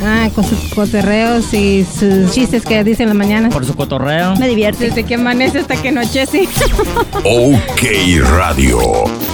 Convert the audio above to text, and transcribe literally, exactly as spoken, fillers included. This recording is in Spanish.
Ah, con sus cotorreos y sus chistes que dicen en la mañana. Por su cotorreo. Me divierte. Desde que amanece hasta que anochece. OK Radio.